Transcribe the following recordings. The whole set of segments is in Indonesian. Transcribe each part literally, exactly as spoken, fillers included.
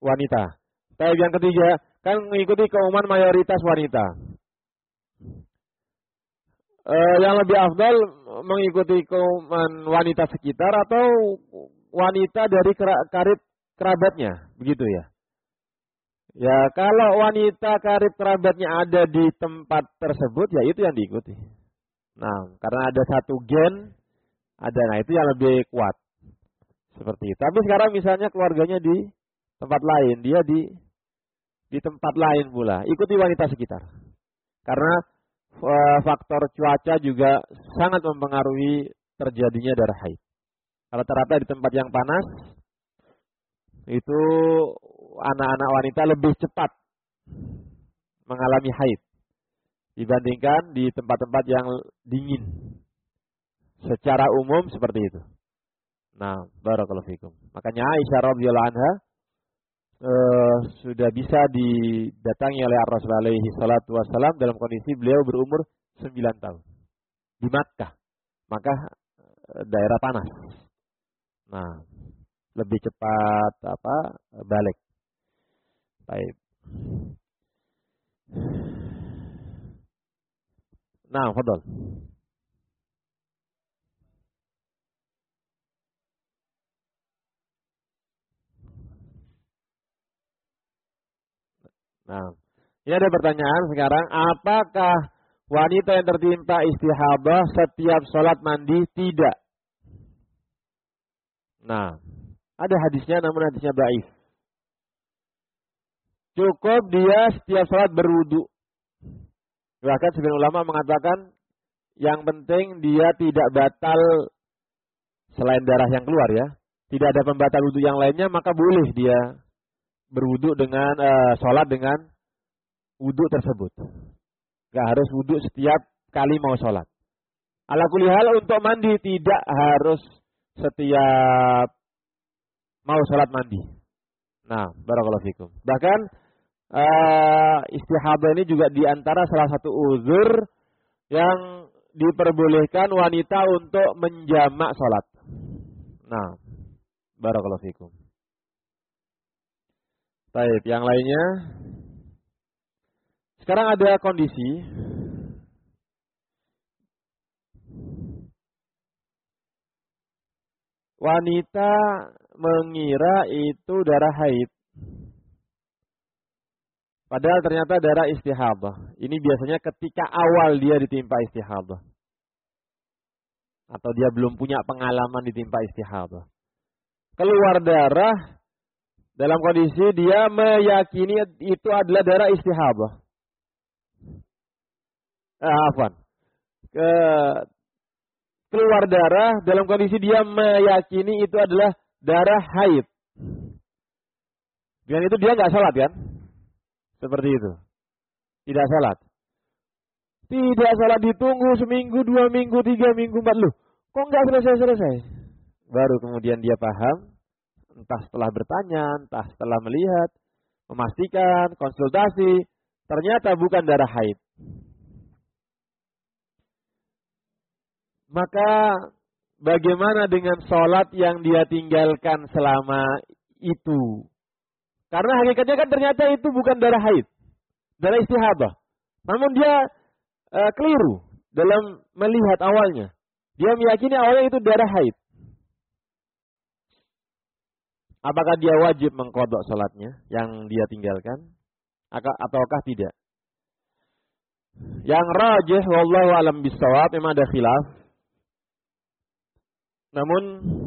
wanita. Tapi yang ketiga, kan mengikuti keumuman mayoritas wanita. E, yang lebih afdal mengikuti keumuman wanita sekitar atau wanita dari karib kerabatnya, begitu ya. Ya, kalau wanita karib kerabatnya ada di tempat tersebut, ya itu yang diikuti. Nah, karena ada satu gen, ada, nah itu yang lebih kuat. Seperti itu. Tapi sekarang misalnya keluarganya di tempat lain, dia di di tempat lain pula, ikuti wanita sekitar. Karena e, faktor cuaca juga sangat mempengaruhi terjadinya darah haid. Kalau ternyata di tempat yang panas, itu anak-anak wanita lebih cepat mengalami haid dibandingkan di tempat-tempat yang dingin. Secara umum seperti itu. Nah, barakallahu fikum. Makanya Aisyah radhiyallahu anha uh, sudah bisa didatangi oleh Rasulullah alaihi salatu wasallam dalam kondisi beliau berumur sembilan tahun di Makkah. Maka daerah panas. Nah, lebih cepat apa? Balik. Baik. Nah, fadhal. Nah, ini ada pertanyaan sekarang, apakah wanita yang tertimpa istihadah setiap sholat mandi? Tidak. Nah, ada hadisnya namun hadisnya dhaif. Cukup dia setiap sholat berwudu. Bahkan sebagian ulama mengatakan yang penting dia tidak batal selain darah yang keluar ya. Tidak ada pembatal wudu yang lainnya, maka boleh dia berwudu dengan uh, sholat dengan wudu tersebut. Gak harus wudu setiap kali mau sholat. Ala kulli hal untuk mandi tidak harus setiap mau sholat mandi. Nah, barakallahu fikum. Bahkan uh, istihadah ini juga diantara salah satu uzur yang diperbolehkan wanita untuk menjamak sholat. Nah, barakallahu fikum. Baik, yang lainnya. Sekarang ada kondisi wanita mengira itu darah haid. Padahal ternyata darah istihadah. Ini biasanya ketika awal dia ditimpa istihadah. Atau dia belum punya pengalaman ditimpa istihadah. Keluar darah dalam kondisi dia meyakini itu adalah darah istihadah. Eh, afwan. Ke, keluar darah dalam kondisi dia meyakini itu adalah darah haid. Dengan itu dia nggak salat kan? Seperti itu. Tidak salat. Tidak salat ditunggu seminggu, dua minggu, tiga minggu, empat. Loh, kok nggak selesai-selesai? Baru kemudian dia paham. Entah setelah bertanya, entah setelah melihat, memastikan, konsultasi, ternyata bukan darah haid. Maka bagaimana dengan sholat yang dia tinggalkan selama itu? Karena hakikatnya kan ternyata itu bukan darah haid, darah istihadah. Namun dia uh, keliru dalam melihat awalnya. Dia meyakini awalnya itu darah haid. Apakah dia wajib mengqadha salatnya yang dia tinggalkan ataukah tidak? Yang rajih wallahu alam bisawab, memang ada khilaf. Namun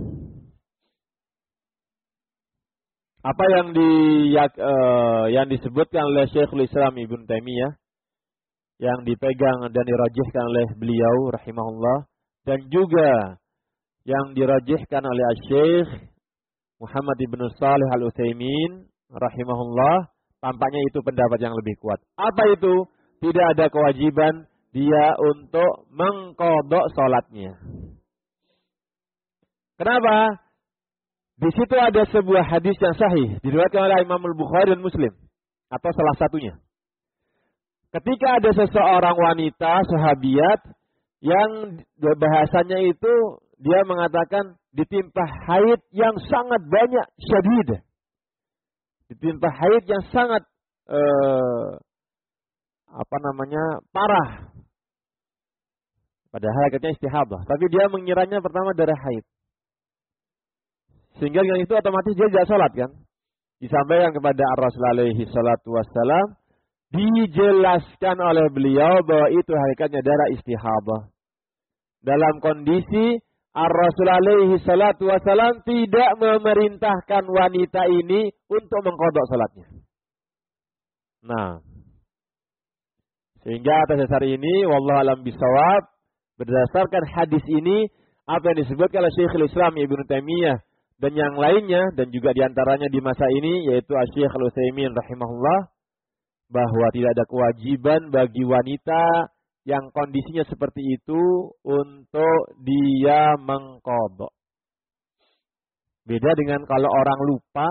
apa yang di uh, yang disebutkan oleh Syekhul Islam Ibnu Taimiyah, yang dipegang dan dirajihkan oleh beliau rahimahullah, dan juga yang dirajihkan oleh Syekh Muhammad ibnu Shalih al-Utsaimin rahimahullah, tampaknya itu pendapat yang lebih kuat. Apa itu? Tidak ada kewajiban dia untuk mengqadha salatnya. Kenapa? Di situ ada sebuah hadis yang sahih diriwayatkan oleh Imam Al-Bukhari dan Muslim, atau salah satunya. Ketika ada seseorang wanita sahabiat yang bahasanya itu dia mengatakan ditimpa haid yang sangat banyak, syadid. ditimpa haid yang sangat eh, apa namanya parah. Padahal hakikatnya istihadah, tapi dia mengiranya pertama darah haid. Sehingga dengan itu otomatis dia tidak sholat kan? Disampaikan kepada Rasul alaihi salatu wassalam, dijelaskan oleh beliau bahwa itu hakikatnya darah istihadah. Dalam kondisi Rasul alaihi salatu wassalam tidak memerintahkan wanita ini untuk mengqadha salatnya. Nah, sehingga atas dasar ini wallahu alam bisawab, berdasarkan hadis ini apa yang disebutkan oleh Syekhul Islam Ibnu Taimiyah dan yang lainnya, dan juga diantaranya di masa ini yaitu Syekh Al-Utsaimin rahimahullah, bahwa tidak ada kewajiban bagi wanita yang kondisinya seperti itu untuk dia mengqadha. Beda dengan kalau orang lupa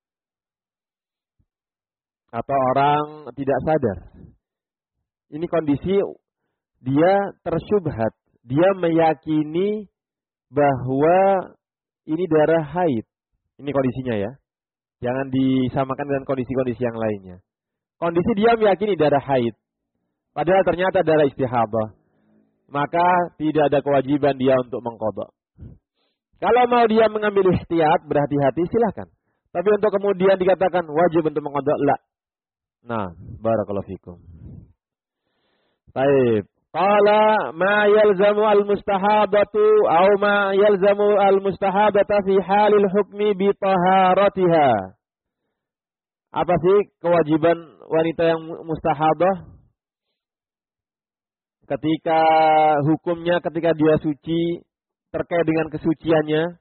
atau orang tidak sadar. Ini kondisi dia tersyubhat, dia meyakini bahwa ini darah haid. Ini kondisinya ya. Jangan disamakan dengan kondisi-kondisi yang lainnya. Kondisi dia meyakini darah haid, padahal ternyata darah istihadah. Maka tidak ada kewajiban dia untuk mengqadha. Kalau mau dia mengambil ihtiyat, berhati-hati silahkan. Tapi untuk kemudian dikatakan wajib untuk mengqadha, la. Nah, barakallahu fikum. Baik. Qala ma yalzamu al-mustahabatu aw ma yalzamu al-mustahabata fi halil hukmi bi taharatiha. Apa sih kewajiban wanita yang mustahadah? Ketika hukumnya ketika dia suci terkait dengan kesuciannya.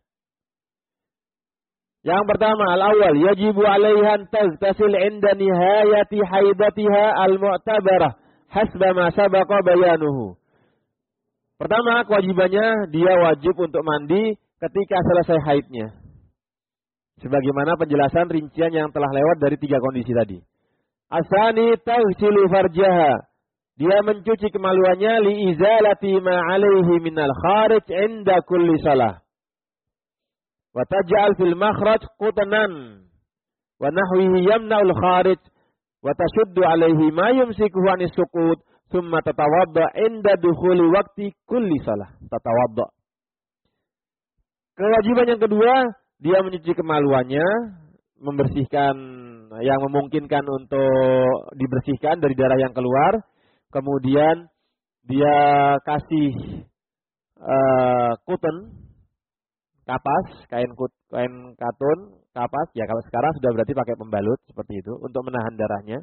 Yang pertama, al-awwal yajibu 'alaiha an taghtasil 'inda nihayati haidatiha al-mu'tabarah hasba ma sabaqa bayanuhu. Pertama, kewajibannya dia wajib untuk mandi ketika selesai haidnya. Sebagaimana penjelasan rincian yang telah lewat dari tiga kondisi tadi. Asani taghsilu farjaha. Dia mencuci kemaluannya li izalati ma 'alaihi minal kharij 'inda kulli shalah. Wa taj'al fil makhraj qutnan wa nahwihi yamna'ul kharij wa tashuddu 'alaihi ma yumsikuhu 'anis suqut thumma tatawadda 'inda dukhuli waqti kulli shalah. Tatawadda. Kewajiban yang kedua, dia mencuci kemaluannya, membersihkan yang memungkinkan untuk dibersihkan dari darah yang keluar. Kemudian dia kasih uh, kuten, kapas, kain kut, kain katun, kapas. Ya kalau sekarang sudah berarti pakai pembalut seperti itu untuk menahan darahnya.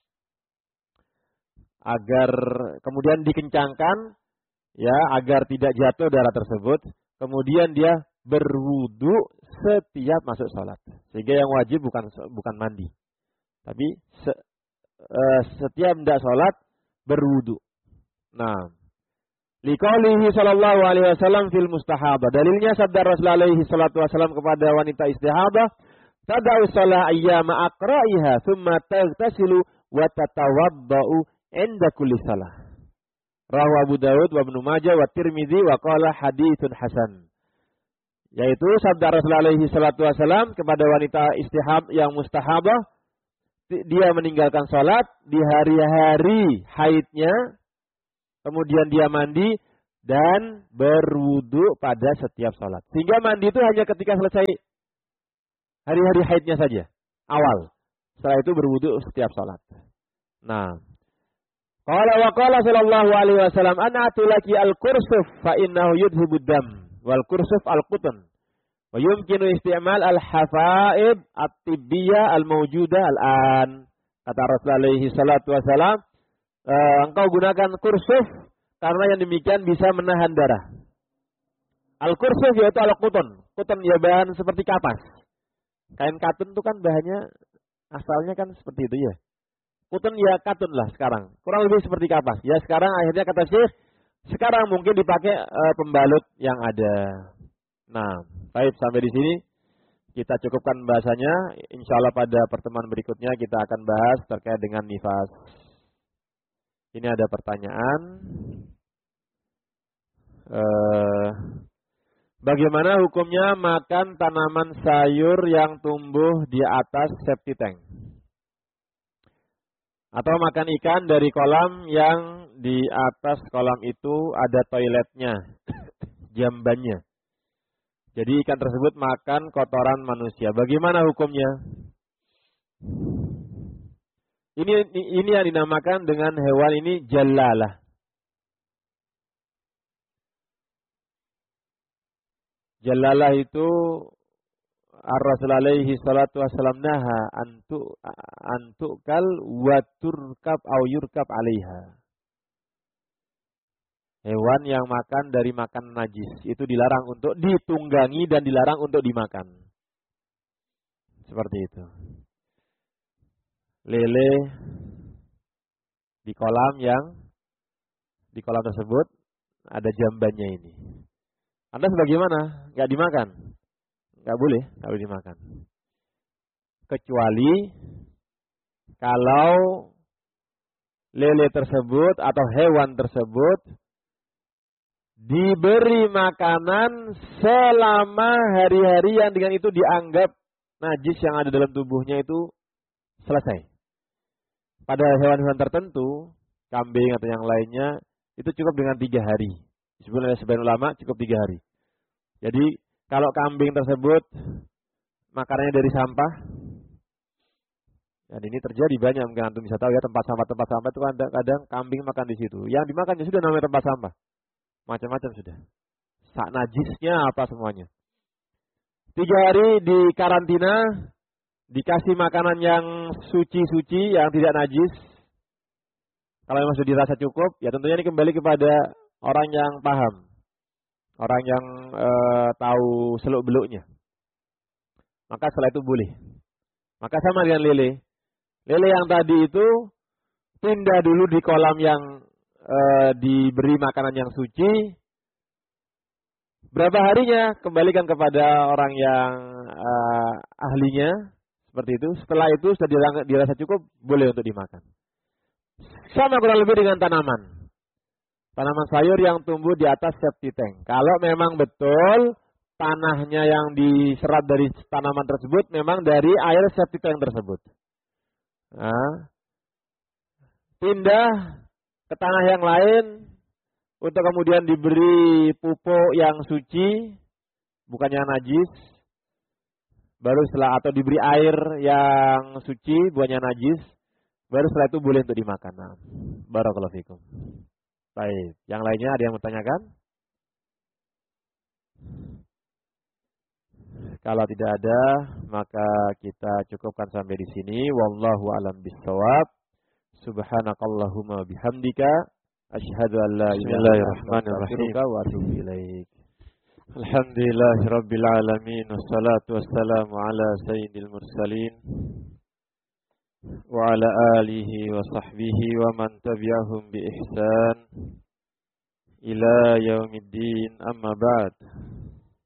Agar kemudian dikencangkan, ya agar tidak jatuh darah tersebut. Kemudian dia berwudu setiap masuk sholat. Sehingga yang wajib bukan bukan mandi, tapi se, uh, setiap hendak sholat berwudu. Nah, liqaulihi sallallahu alaihi wasallam fil mustahabah. Dalilnya sabda Rasulullah alaihi salatu wasallam kepada wanita istihadah, tad'u shalah ayyama aqra'iha thumma taghtasilu wa tatawaddau 'inda kulli shalah. Rawahu Abu Dawud wa Ibnu Majah wa Tirmidzi wa qala haditsun hasan. Yaitu sabda Rasulullah alaihi salatu wasallam kepada wanita istihab yang mustahabah, dia meninggalkan sholat di hari-hari haidnya, kemudian dia mandi dan berwudu pada setiap sholat. Sehingga mandi itu hanya ketika selesai hari-hari haidnya saja, awal. Setelah itu berwudu setiap sholat. Nah, qala wa qala sallallahu alaihi wasallam, ana atulaki al-kursuf fa innahu yudhibud dam wal kursuf al-qutn. Wa yumkinu isti'mal al-hafaib at-tibbiyah al-mawjudah al-an. Kata Rasulullah alaihi salatu wasalam, e, engkau gunakan kursuf karena yang demikian bisa menahan darah. Al-kursuf yaitu al-qutun. Qutun ya bahan seperti kapas. Kain katun itu kan bahannya asalnya kan seperti itu ya. Qutun ya katun lah sekarang. Kurang lebih seperti kapas. Ya sekarang akhirnya kata Syekh, sekarang mungkin dipakai e, pembalut yang ada. Nah, baik sampai di sini kita cukupkan bahasanya. Insyaallah pada pertemuan berikutnya kita akan bahas terkait dengan nifas. Ini ada pertanyaan. Uh, Bagaimana hukumnya makan tanaman sayur yang tumbuh di atas septic tank? Atau makan ikan dari kolam yang di atas kolam itu ada toiletnya, jambannya. Jadi ikan tersebut makan kotoran manusia. Bagaimana hukumnya? Ini ini yang dinamakan dengan hewan ini jalalah. Jalalah itu Ar-Rasul alaihi salatu wassalam naha antu antukal wa turkab au yurkab alaiha. Hewan yang makan dari makan najis itu dilarang untuk ditunggangi dan dilarang untuk dimakan. Seperti itu. Lele di kolam yang di kolam tersebut ada jambannya ini. Anda sebagaimana? Enggak dimakan. Enggak boleh, enggak boleh dimakan. Kecuali kalau lele tersebut atau hewan tersebut diberi makanan selama hari-hari yang dengan itu dianggap najis yang ada dalam tubuhnya itu selesai. Pada hewan-hewan tertentu, kambing atau yang lainnya, itu cukup dengan tiga hari. Disebut oleh sebagian ulama cukup tiga hari. Jadi kalau kambing tersebut makanannya dari sampah, dan ini terjadi banyak, mungkin antum bisa tahu ya, tempat sampah-tempat sampah itu kadang-kadang kambing makan di situ. Yang dimakannya sudah namanya tempat sampah, macam-macam sudah. Sak najisnya apa semuanya. Tiga hari di karantina, dikasih makanan yang suci-suci, yang tidak najis. Kalau memang sudah dirasa cukup, ya tentunya ini kembali kepada orang yang paham. Orang yang e, tahu seluk-beluknya. Maka setelah itu boleh. Maka sama dengan lele. Lele yang tadi itu pindah dulu di kolam yang e, diberi makanan yang suci. Berapa harinya? Kembalikan kepada orang yang e, ahlinya. Seperti itu. Setelah itu sudah dirasa cukup, boleh untuk dimakan. Sama kurang lebih dengan tanaman. Tanaman sayur yang tumbuh di atas septic tank. Kalau memang betul tanahnya yang diserap dari tanaman tersebut memang dari air septic tank tersebut. Nah, pindah ke tanah yang lain untuk kemudian diberi pupuk yang suci, bukannya najis. Baru setelah atau diberi air yang suci, bukannya najis. Baru setelah itu boleh untuk dimakan. Nah, barakallahu fikum. Baik, yang lainnya ada yang bertanyakan? Kalau tidak ada, maka kita cukupkan sampai di sini. Wallahu a'lam bishawab. Subhanakallahumma bihamdika asyhadu an la ilaha illa anta astaghfiruka wa atubu ilaik. Alhamdulillahirabbil alamin wassalatu wassalamu ala sayyidil mursalin wa ala alihi wa sahbihi wa man tabi'ahum bi ihsan ila yaumiddin amma ba'd.